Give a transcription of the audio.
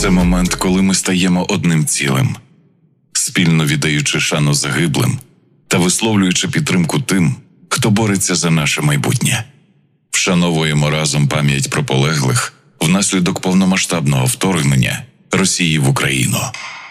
Це момент, коли ми стаємо одним цілим, спільно віддаючи шану загиблим та висловлюючи підтримку тим, хто бореться за наше майбутнє. Вшановуємо разом пам'ять про полеглих внаслідок повномасштабного вторгнення Росії в Україну.